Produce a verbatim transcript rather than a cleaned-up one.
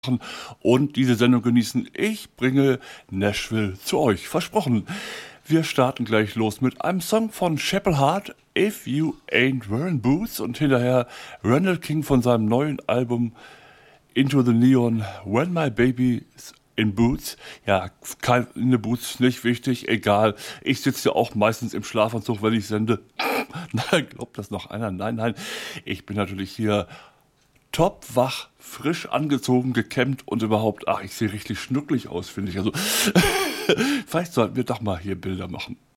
und diese Sendung genießen. Ich bringe Nashville zu euch, versprochen. Wir starten gleich los mit einem Song von Sheppelhart, If You Ain't Wearing Boots, und hinterher Randall King von seinem neuen Album Into the Neon, When My Baby's in Boots. Ja, keine Boots, nicht wichtig, egal. Ich sitze ja auch meistens im Schlafanzug, wenn ich sende. Nein, glaubt das noch einer? Nein, nein. Ich bin natürlich hier top wach, frisch angezogen, gekämmt und überhaupt, ach, ich sehe richtig schnucklig aus, finde ich. Also, vielleicht sollten wir doch mal hier Bilder machen.